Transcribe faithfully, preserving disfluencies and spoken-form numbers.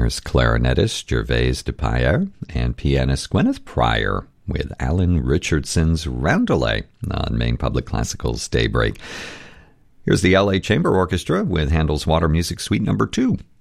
There's clarinetist Gervais Depayre and pianist Gwyneth Pryor with Alan Richardson's Roundelay on Maine Public Classical's Daybreak. Here's the L A Chamber Orchestra with Handel's Water Music Suite Number two.